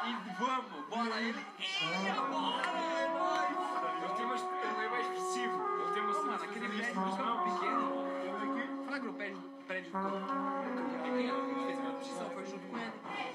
E vamos, bora! Ele é mais expressivo. Ele tem uma Mano, aquele prédio do campo pequeno. Fala que o prédio do campo pequeno, que fez a transmissão foi junto com ele.